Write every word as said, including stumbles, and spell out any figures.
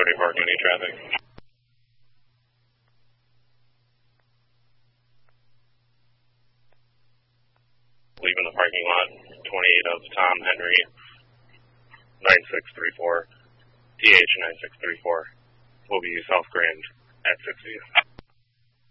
Anybody parking any traffic? Leaving the parking lot, twenty-eight of Tom Henry, nine six three four, T H nine six three four. Will be South Grand at six of you.